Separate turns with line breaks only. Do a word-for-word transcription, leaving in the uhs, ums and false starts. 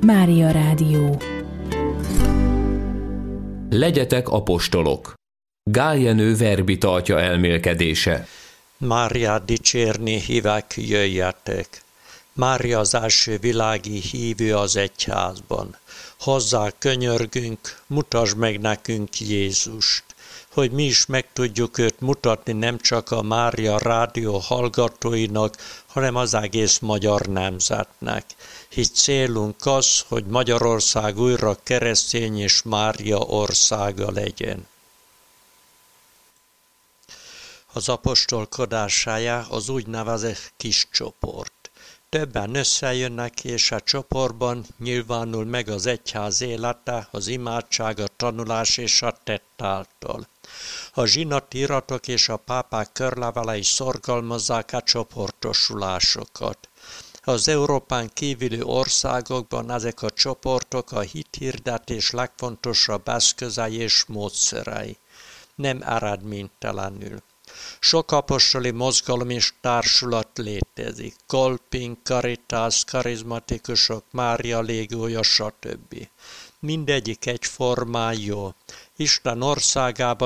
Mária Rádió.
Legyetek apostolok. Gál Jenő verbitartja elmélkedése.
Máriát dicsérni hívek, jöjjetek! Mária az első világi hívő az egyházban. Hozzá könyörgünk, mutasd meg nekünk Jézust, hogy mi is meg tudjuk őt mutatni nem csak a Mária Rádió hallgatóinak, hanem az egész magyar nemzetnek. Így célunk az, hogy Magyarország újra keresztény és Mária országa legyen. Az apostolkodásája az úgynevezett kis csoport. Többen összejönnek, és a csoportban nyilvánul meg az egyház élete, az imádság, a tanulás és a tett által. A zsinati iratok és a pápák körlevelei szorgalmazzák a csoportosulásokat. Az Európán kívüli országokban ezek a csoportok a hithirdetés legfontosabb eszközei és módszerei. Nem eredménytelenül. Sok apostoli mozgalom és társulat létezik. Kolping, Caritas, karizmatikusok, Mária légója, stb. Mindegyik egyformán jó. Isten országában